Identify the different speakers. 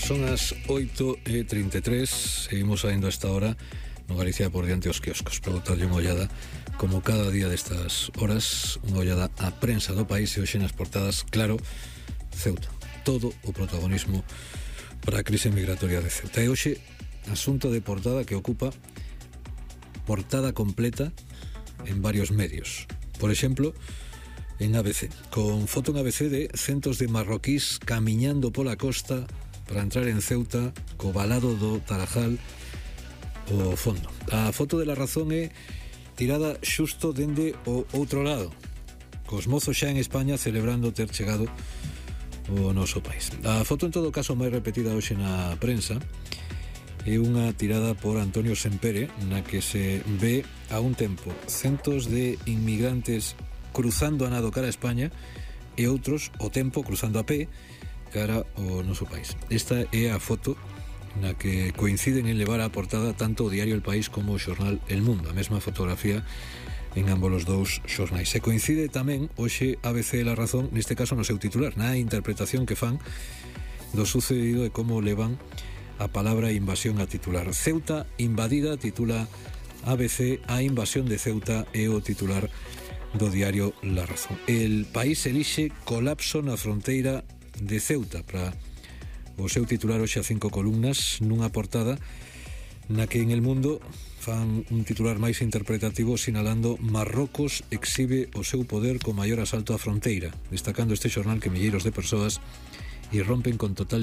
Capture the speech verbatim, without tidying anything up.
Speaker 1: Son as oito e trinta e tres. Seguimos saindo a esta hora no Galicia por diante os quioscos para botarlle unha ollada, como cada día destas horas, unha ollada á prensa do país. E hoxe nas portadas, claro, Ceuta, todo o protagonismo para a crise migratoria de Ceuta. E hoxe, asunto de portada que ocupa portada completa en varios medios. Por exemplo, en A B C, con foto en A B C de centos de marroquís camiñando pola costa para entrar en Ceuta co valado do Tarajal o fondo. A foto de La Razón é tirada xusto dende o outro lado, cos mozos xa en España celebrando ter chegado o noso país. A foto, en todo caso, máis repetida hoxe na prensa é unha tirada por Antonio Sempere, na que se ve a un tempo centos de inmigrantes cruzando a nado cara a España e outros o tempo cruzando a pé cara ao noso país. Esta é a foto na que coinciden en levar a portada tanto o diario El País como o xornal El Mundo, a mesma fotografía en ambos os dous xornais. Se coincide tamén hoxe A B C e La Razón, neste caso no seu titular, na interpretación que fan do sucedido e como levan a palabra invasión a titular. Ceuta invadida, titula A B C, a invasión de Ceuta é o titular do diario La Razón. El País elixe colapso na fronteira de Ceuta para o seu titular hoxe a cinco columnas nunha portada na que en El Mundo fan un titular máis interpretativo sinalando Marrocos exhibe o seu poder co maior asalto á fronteira, destacando este xornal que milleiros de persoas irrompen con total